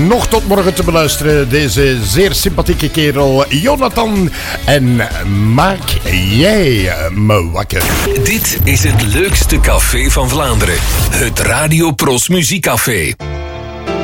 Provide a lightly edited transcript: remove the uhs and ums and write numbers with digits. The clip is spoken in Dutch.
nog tot morgen te beluisteren. Deze zeer sympathieke kerel Jonathan. En maak jij me wakker. Dit is het leukste café van Vlaanderen. Het Radio Pros Muziekcafé.